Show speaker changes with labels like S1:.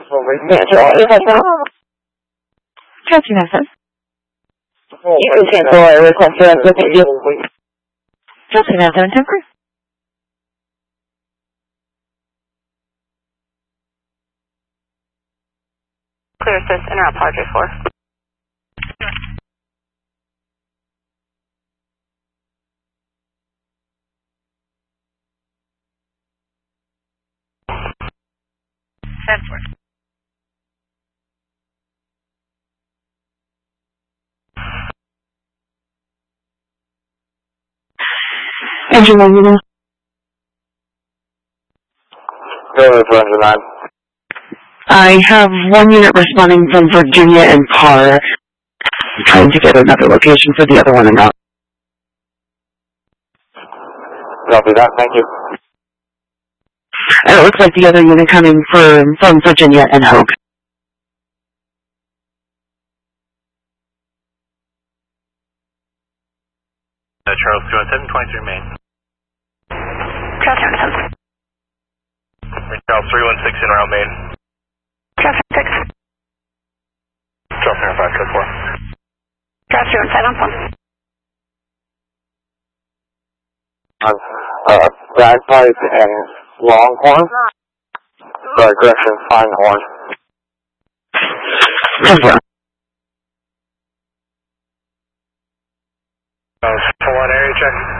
S1: Trustee Nelson. You can cancel a request for us with you. Trustee Nelson, temporary.
S2: Clear assist, interrupt Padre 4. Transport.
S1: Engine 1 unit.
S3: Go ahead for engine 9.
S1: I have one unit responding from Virginia and Parr. I'm trying to get another location for the other one and not.
S3: Copy that, thank you.
S1: And it looks like the other unit coming from Virginia and Hope.
S3: Charles 217, 23 Main.
S2: Charles 217.
S3: Charles 316 in route Main.
S2: Charles 6.
S3: Charles 5, code 4.
S2: Charles 317 on phone.
S3: Bagpipe and Longhorn. Sorry, correction, Fine-Horn. Full on area check.